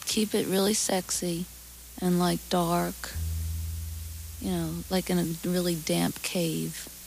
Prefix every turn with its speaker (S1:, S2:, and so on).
S1: keep it really sexy and like dark, like in a really damp cave.